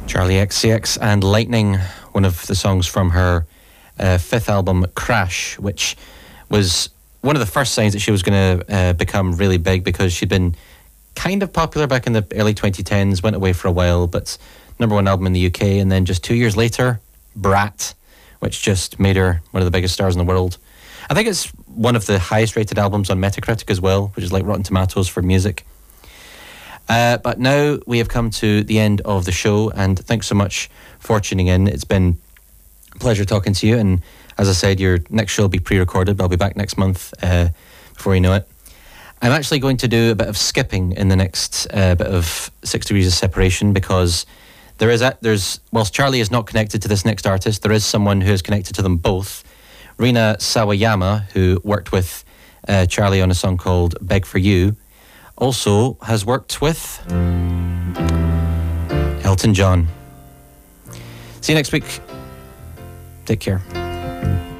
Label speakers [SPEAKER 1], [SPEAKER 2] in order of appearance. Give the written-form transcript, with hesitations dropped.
[SPEAKER 1] Charli XCX and Lightning, one of the songs from her fifth album, Crash, which was one of the first signs that she was going to become really big, because she'd been kind of popular back in the early 2010s, went away for a while, but number one album in the UK, and then just 2 years later, Brat, which just made her one of the biggest stars in the world. I think it's one of the highest rated albums on Metacritic as well, which is like Rotten Tomatoes for music. But now we have come to the end of the show, and thanks so much for tuning in. It's been a pleasure talking to you, and as I said, your next show will be pre-recorded, but I'll be back next month before you know it. I'm actually going to do a bit of skipping in the next bit of 6 Degrees of Separation, because there's whilst Charli is not connected to this next artist, there is someone who is connected to them both. Rina Sawayama, who worked with Charli on a song called Beg For You, also has worked with Elton John. See you next week. Take care.